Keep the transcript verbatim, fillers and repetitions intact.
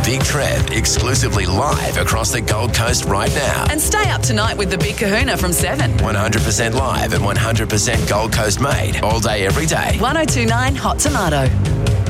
Big Trev exclusively live across the Gold Coast right now. And stay up tonight with the Big Kahuna from seven. one hundred percent live and one hundred percent Gold Coast made all day, every day. one oh two point nine Hot Tomato.